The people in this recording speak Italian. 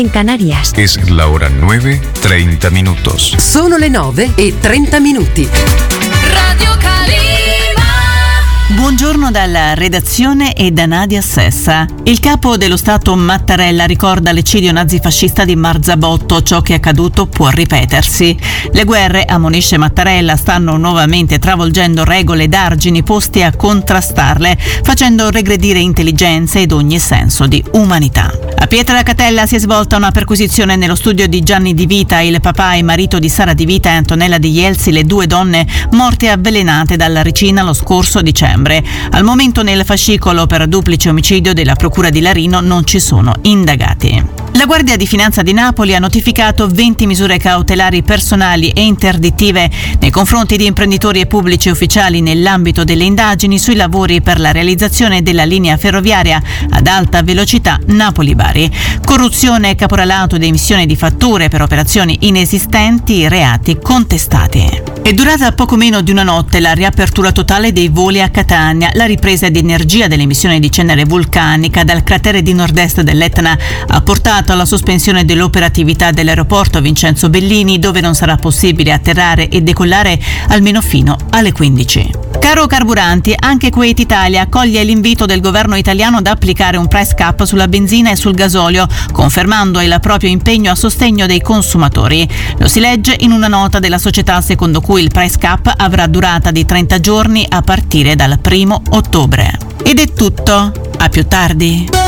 en Canarias. Es la hora 9:30 minutos. Sono le 9:30. Radio Calima. Buongiorno dalla redazione e da Nadia Sessa. Il capo dello Stato Mattarella ricorda l'eccidio nazifascista di Marzabotto. Ciò che è accaduto può ripetersi. Le guerre, ammonisce Mattarella, stanno nuovamente travolgendo regole ed argini posti a contrastarle, facendo regredire intelligenze ed ogni senso di umanità. A Pietracatella si è svolta una perquisizione nello studio di Gianni Di Vita, il papà e marito di Sara Di Vita e Antonella Di Jelsi, le due donne morte avvelenate dalla ricina lo scorso dicembre. Al momento nel fascicolo per duplice omicidio della Procura di Larino non ci sono indagati. La Guardia di Finanza di Napoli ha notificato 20 misure cautelari personali e interdittive nei confronti di imprenditori e pubblici ufficiali nell'ambito delle indagini sui lavori per la realizzazione della linea ferroviaria ad alta velocità Napoli-Bari. Corruzione, caporalato ed emissione di fatture per operazioni inesistenti, reati contestati. È durata poco meno di una notte la riapertura totale dei voli a Catania. La ripresa di energia dell'emissione di cenere vulcanica dal cratere di nord-est dell'Etna ha portato alla sospensione dell'operatività dell'aeroporto Vincenzo Bellini, dove non sarà possibile atterrare e decollare almeno fino alle 15. Caro carburanti, anche Kuwait Italia accoglie l'invito del governo italiano ad applicare un price cap sulla benzina e sul gasolio, confermando il proprio impegno a sostegno dei consumatori. Lo si legge in una nota della società secondo cui il price cap avrà durata di 30 giorni a partire dal 1° ottobre. Ed è tutto. A più tardi.